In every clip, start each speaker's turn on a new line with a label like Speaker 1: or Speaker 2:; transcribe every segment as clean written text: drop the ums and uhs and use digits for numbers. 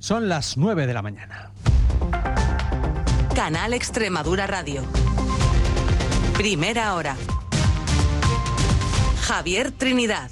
Speaker 1: Son las 9 de la mañana.
Speaker 2: Canal Extremadura Radio. Primera hora. Javier Trinidad.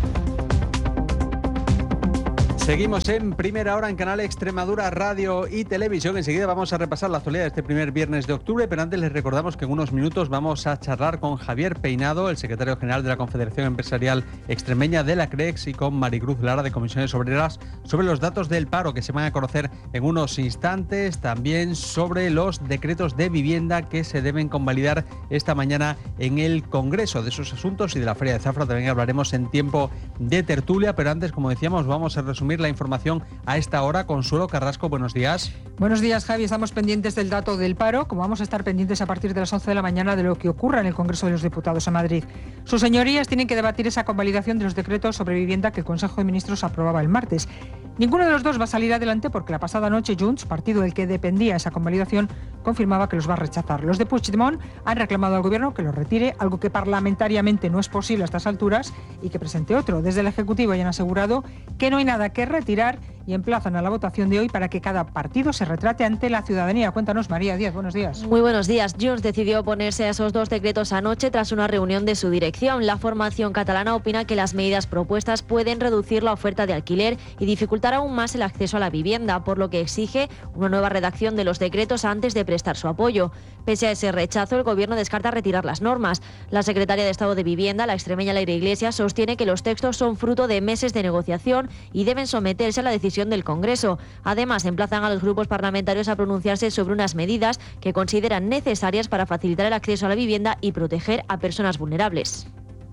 Speaker 1: Seguimos en Primera Hora en Canal Extremadura Radio y Televisión. Enseguida vamos a repasar la actualidad de este primer viernes de octubre, pero antes les recordamos que en unos minutos vamos a charlar con Javier Peinado, el secretario general de la Confederación Empresarial Extremeña de la CREEX, y con Maricruz Lara de Comisiones Obreras sobre los datos del paro que se van a conocer en unos instantes, también sobre los decretos de vivienda que se deben convalidar esta mañana en el Congreso. De esos asuntos y de la Feria de Zafra también hablaremos en tiempo de tertulia, pero antes, como decíamos, vamos a resumir la información a esta hora. Consuelo Carrasco, buenos días.
Speaker 3: Buenos días, Javi. Estamos pendientes del dato del paro, como vamos a estar pendientes a partir de las 11 de la mañana de lo que ocurra en el Congreso de los Diputados en Madrid. Sus señorías tienen que debatir esa convalidación de los decretos sobre vivienda que el Consejo de Ministros aprobaba el martes. Ninguno de los dos va a salir adelante porque la pasada noche Junts, partido del que dependía esa convalidación, confirmaba que los va a rechazar. Los de Puigdemont han reclamado al Gobierno que los retire, algo que parlamentariamente no es posible a estas alturas, y que presente otro. Desde el Ejecutivo ya han asegurado que no hay nada que retirar y emplazan a la votación de hoy para que cada partido se retrate ante la ciudadanía. Cuéntanos, María Díaz, buenos días.
Speaker 4: Muy buenos días. Junts decidió oponerse a esos dos decretos anoche tras una reunión de su dirección. La formación catalana opina que las medidas propuestas pueden reducir la oferta de alquiler y dificultar aún más el acceso a la vivienda, por lo que exige una nueva redacción de los decretos antes de prestar su apoyo. Pese a ese rechazo, el Gobierno descarta retirar las normas. La secretaria de Estado de Vivienda, la extremeña Leire Iglesias, sostiene que los textos son fruto de meses de negociación y deben someterse a la decisión del Congreso. Además, emplazan a los grupos parlamentarios a pronunciarse sobre unas medidas que consideran necesarias para facilitar el acceso a la vivienda y proteger a personas vulnerables.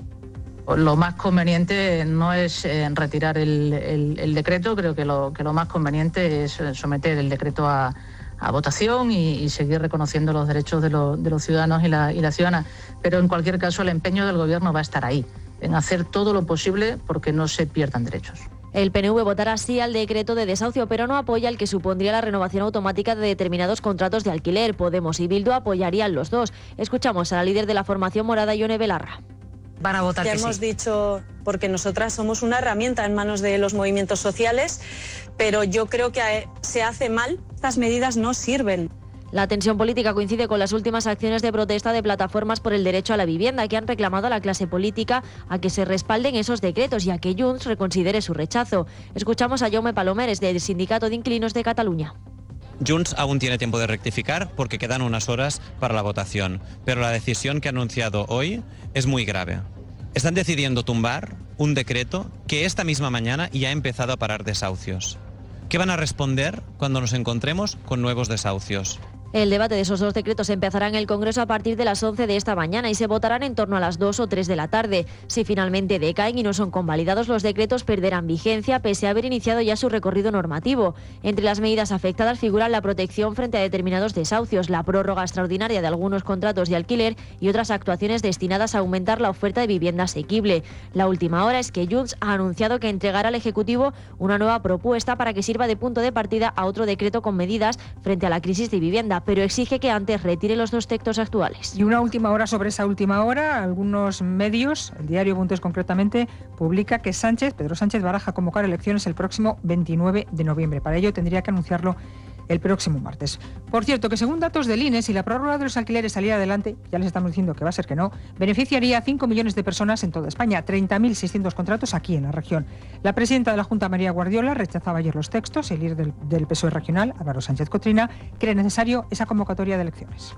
Speaker 5: Lo más conveniente no es retirar el decreto. Creo que lo más conveniente es someter el decreto a votación y seguir reconociendo los derechos de los ciudadanos y las ciudadanas. Pero en cualquier caso, el empeño del Gobierno va a estar ahí, en hacer todo lo posible porque no se pierdan derechos.
Speaker 4: El PNV votará sí al decreto de desahucio, pero no apoya el que supondría la renovación automática de determinados contratos de alquiler. Podemos y Bildu apoyarían los dos. Escuchamos a la líder de la formación morada, Ione Belarra.
Speaker 6: Van a votar que sí. Hemos dicho, porque nosotras somos una herramienta en manos de los movimientos sociales, pero yo creo que se hace mal. Estas medidas no sirven.
Speaker 4: La tensión política coincide con las últimas acciones de protesta de plataformas por el derecho a la vivienda, que han reclamado a la clase política a que se respalden esos decretos y a que Junts reconsidere su rechazo. Escuchamos a Jaume Palomeres, del Sindicato de Inquilinos de Cataluña.
Speaker 7: Junts aún tiene tiempo de rectificar porque quedan unas horas para la votación, pero la decisión que ha anunciado hoy es muy grave. Están decidiendo tumbar un decreto que esta misma mañana ya ha empezado a parar desahucios. ¿Qué van a responder cuando nos encontremos con nuevos desahucios?
Speaker 4: El debate de esos dos decretos empezará en el Congreso a partir de las 11 de esta mañana y se votarán en torno a las 2 o 3 de la tarde. Si finalmente decaen y no son convalidados, los decretos perderán vigencia pese a haber iniciado ya su recorrido normativo. Entre las medidas afectadas figuran la protección frente a determinados desahucios, la prórroga extraordinaria de algunos contratos de alquiler y otras actuaciones destinadas a aumentar la oferta de vivienda asequible. La última hora es que Junts ha anunciado que entregará al Ejecutivo una nueva propuesta para que sirva de punto de partida a otro decreto con medidas frente a la crisis de vivienda, pero exige que antes retire los dos textos actuales.
Speaker 3: Y una última hora sobre esa última hora. Algunos medios, el diario Buntes concretamente, publica que Pedro Sánchez baraja convocar elecciones el próximo 29 de noviembre. Para ello tendría que anunciarlo el próximo martes. Por cierto, que según datos del INE, si la prórroga de los alquileres saliera adelante, ya les estamos diciendo que va a ser que no, beneficiaría a 5 millones de personas en toda España, 30.600 contratos aquí en la región. La presidenta de la Junta, María Guardiola, rechazaba ayer los textos. El líder del PSOE regional, Álvaro Sánchez Cotrina, cree necesario esa convocatoria de elecciones.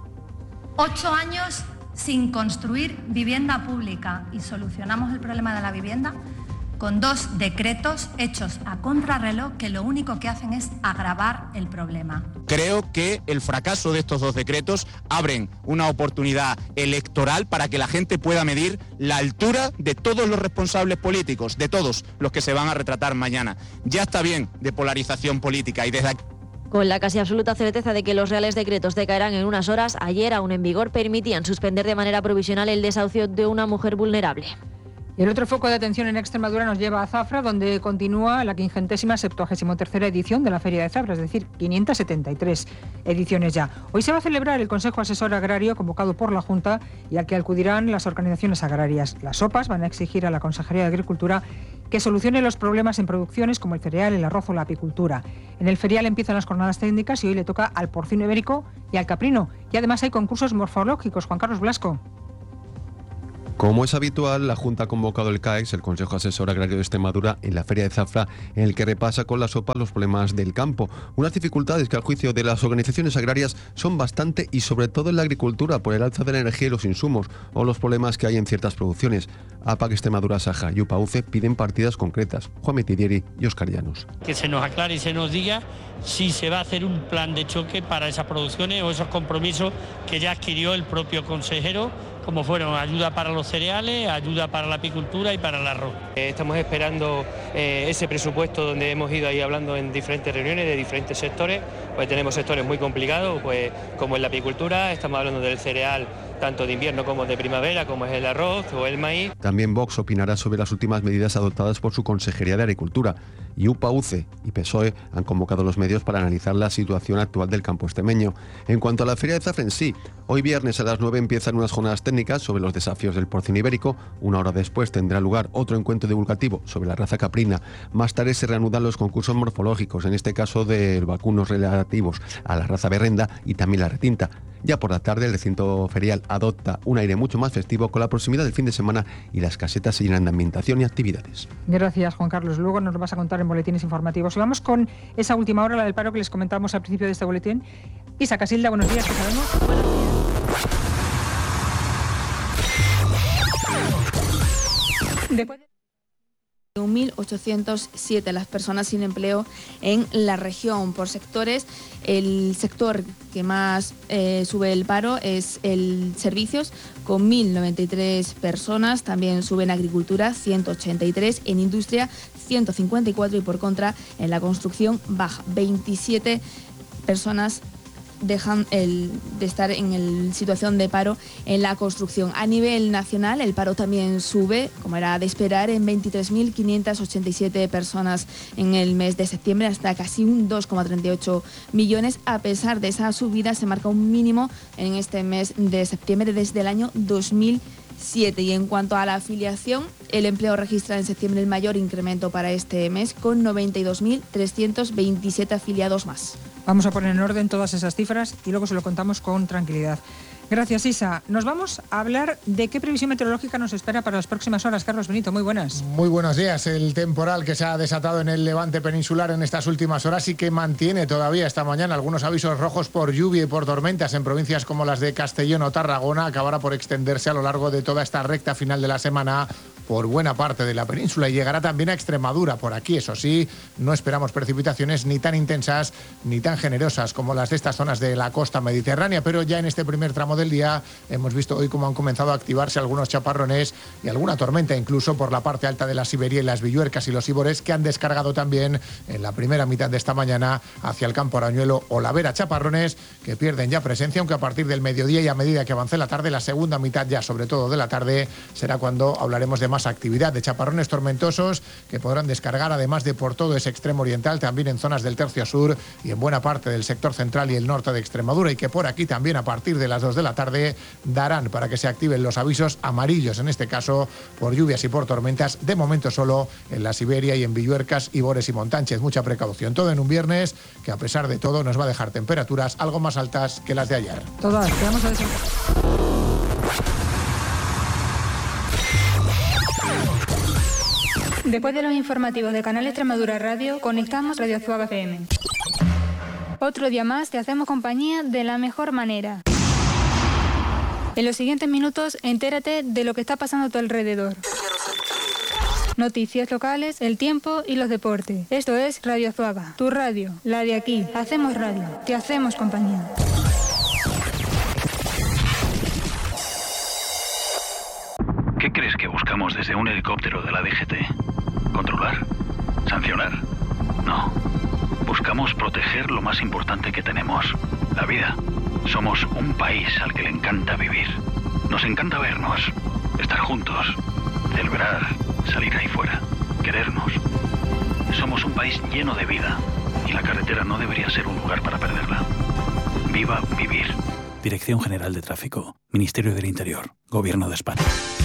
Speaker 8: 8 años sin construir vivienda pública y solucionamos el problema de la vivienda con 2 decretos hechos a contrarreloj que lo único que hacen es agravar el problema.
Speaker 9: Creo que el fracaso de estos 2 decretos abren una oportunidad electoral para que la gente pueda medir la altura de todos los responsables políticos, de todos los que se van a retratar mañana. Ya está bien de polarización política y desde aquí...
Speaker 4: Con la casi absoluta certeza de que los reales decretos decaerán en unas horas, ayer, aún en vigor, permitían suspender de manera provisional el desahucio de una mujer vulnerable.
Speaker 3: Y el otro foco de atención en Extremadura nos lleva a Zafra, donde continúa la 573ª edición de la Feria de Zafra, es decir, 573 ediciones ya. Hoy se va a celebrar el Consejo Asesor Agrario convocado por la Junta y al que acudirán las organizaciones agrarias. Las OPAs van a exigir a la Consejería de Agricultura que solucione los problemas en producciones como el cereal, el arroz o la apicultura. En el ferial empiezan las jornadas técnicas y hoy le toca al porcino ibérico y al caprino. Y además hay concursos morfológicos. Juan Carlos Blasco.
Speaker 10: Como es habitual, la Junta ha convocado el CAEX, el Consejo Asesor Agrario de Extremadura, en la Feria de Zafra, en el que repasa con las OPAs los problemas del campo. Unas dificultades que, al juicio de las organizaciones agrarias, son bastante y sobre todo en la agricultura, por el alza de la energía y los insumos, o los problemas que hay en ciertas producciones. APAC Extremadura Saja y UPAUCE piden partidas concretas. Juan Metidieri y Óscar Llanos.
Speaker 11: Que se nos aclare y se nos diga si se va a hacer un plan de choque para esas producciones o esos compromisos que ya adquirió el propio consejero, como fueron ayuda para los cereales, ayuda para la apicultura y para el arroz.
Speaker 12: Estamos esperando ese presupuesto donde hemos ido ahí hablando en diferentes reuniones de diferentes sectores. Pues tenemos sectores muy complicados, pues como en la apicultura, estamos hablando del cereal tanto de invierno como de primavera, como es el arroz o el maíz.
Speaker 10: También Vox opinará sobre las últimas medidas adoptadas por su Consejería de Agricultura. Y UPAUCE y PSOE han convocado los medios para analizar la situación actual del campo extremeño. En cuanto a la Feria de Zafra en sí, hoy viernes a las 9 empiezan unas jornadas técnicas sobre los desafíos del porcino ibérico. Una hora después tendrá lugar otro encuentro divulgativo sobre la raza caprina. Más tarde se reanudan los concursos morfológicos, en este caso de vacunos relativos a la raza berrenda y también la retinta. Ya por la tarde el recinto ferial adopta un aire mucho más festivo con la proximidad del fin de semana y las casetas se llenan de ambientación y actividades.
Speaker 3: Gracias, Juan Carlos. Luego nos lo vas a contar en boletines informativos. Y vamos con esa última hora, la del paro que les comentábamos al principio de este boletín. Isa Casilda, buenos días, ¿qué sabemos?
Speaker 13: Después de 1.807 las personas sin empleo en la región. Por sectores, el sector que más sube el paro es el servicios, con 1.093 personas. También sube en agricultura, 183, en industria, 154 y por contra en la construcción baja, 27 personas dejan de estar en situación de paro en la construcción. A nivel nacional, el paro también sube, como era de esperar, en 23.587 personas en el mes de septiembre, hasta casi un 2,38 millones. A pesar de esa subida, se marca un mínimo en este mes de septiembre desde el año 2007. Y en cuanto a la afiliación, el empleo registra en septiembre el mayor incremento para este mes, con 92.327 afiliados más.
Speaker 3: Vamos a poner en orden todas esas cifras y luego se lo contamos con tranquilidad. Gracias, Isa. Nos vamos a hablar de qué previsión meteorológica nos espera para las próximas horas. Carlos Benito, muy buenas.
Speaker 14: Muy buenos días. El temporal que se ha desatado en el levante peninsular en estas últimas horas y que mantiene todavía esta mañana algunos avisos rojos por lluvia y por tormentas en provincias como las de Castellón o Tarragona, acabará por extenderse a lo largo de toda esta recta final de la semana por buena parte de la península y llegará también a Extremadura. Por aquí, eso sí, no esperamos precipitaciones ni tan intensas ni tan generosas como las de estas zonas de la costa mediterránea, pero ya en este primer tramo del día hemos visto hoy cómo han comenzado a activarse algunos chaparrones y alguna tormenta incluso por la parte alta de la Siberia y las Villuercas y los Ibores, que han descargado también en la primera mitad de esta mañana hacia el campo Arañuelo o la Vera. Chaparrones que pierden ya presencia, aunque a partir del mediodía y a medida que avance la tarde, la segunda mitad ya sobre todo de la tarde, será cuando hablaremos de más actividad, de chaparrones tormentosos que podrán descargar además de por todo ese extremo oriental, también en zonas del tercio sur y en buena parte del sector central y el norte de Extremadura, y que por aquí también a partir de las 2 de la tarde darán para que se activen los avisos amarillos, en este caso por lluvias y por tormentas, de momento solo en la Siberia y en Villuercas, Ibores y Montánchez. Mucha precaución, todo en un viernes que a pesar de todo nos va a dejar temperaturas algo más altas que las de ayer.
Speaker 3: Todas, vamos a decir.
Speaker 15: Después de los informativos de Canal Extremadura Radio, conectamos Radio Azuaga FM. Otro día más te hacemos compañía de la mejor manera. En los siguientes minutos, entérate de lo que está pasando a tu alrededor. Noticias locales, el tiempo y los deportes. Esto es Radio Azuaga, tu radio, la de aquí. Hacemos radio, te hacemos compañía.
Speaker 16: ¿Qué crees que buscamos desde un helicóptero de la DGT? ¿Controlar? ¿Sancionar? No. Buscamos proteger lo más importante que tenemos, la vida. Somos un país al que le encanta vivir. Nos encanta vernos, estar juntos. celebrar, salir ahí fuera, querernos. Somos un país lleno de vida y la carretera no debería ser un lugar para perderla. Viva vivir.
Speaker 17: Dirección General de Tráfico, Ministerio del Interior, Gobierno de España.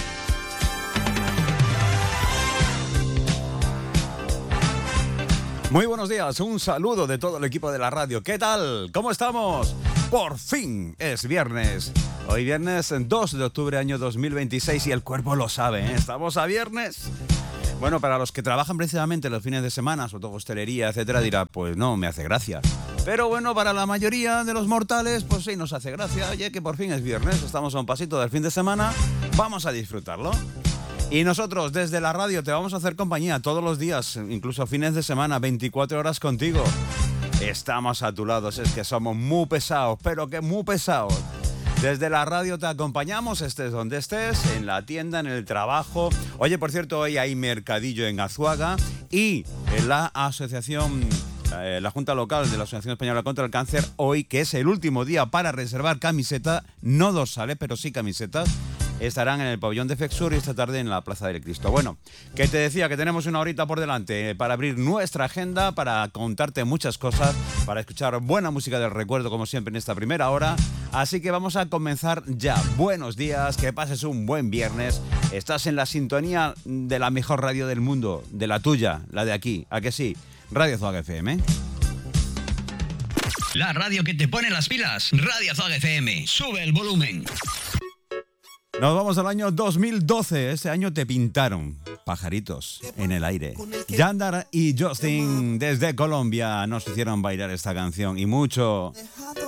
Speaker 18: Muy buenos días, un saludo de todo el equipo de la radio. ¿Qué tal? ¿Cómo estamos? Por fin es viernes. Hoy viernes 2 de octubre año 2026 y el cuerpo lo sabe, ¿eh? Estamos a viernes. Bueno, para los que trabajan precisamente los fines de semana, sobre todo hostelería, etcétera, dirá, pues no, me hace gracia. Pero bueno, para la mayoría de los mortales, pues sí, nos hace gracia. Oye, que por fin es viernes, estamos a un pasito del fin de semana, vamos a disfrutarlo. Y nosotros desde la radio te vamos a hacer compañía todos los días, incluso fines de semana, 24 horas contigo. Estamos a tu lado, es que somos muy pesados, pero que muy pesados. Desde la radio te acompañamos, estés donde estés, en la tienda, en el trabajo. Oye, por cierto, hoy hay mercadillo en Azuaga y en la asociación, la Junta Local de la Asociación Española contra el Cáncer, hoy, que es el último día para reservar camiseta, no dorsales, pero sí camisetas, estarán en el pabellón de Fexur y esta tarde en la Plaza del Cristo. Bueno, que te decía que tenemos una horita por delante para abrir nuestra agenda, para contarte muchas cosas, para escuchar buena música del recuerdo como siempre en esta primera hora. Así que vamos a comenzar ya. Buenos días, que pases un buen viernes. Estás en la sintonía de la mejor radio del mundo, de la tuya, la de aquí, ¿a que sí? Radio Azuaga FM.
Speaker 19: La radio que te pone las pilas, Radio Azuaga FM. Sube el volumen.
Speaker 18: Nos vamos al año 2012. Ese año te pintaron pajaritos en el aire. Yandar y Justin desde Colombia nos hicieron bailar esta canción y mucho.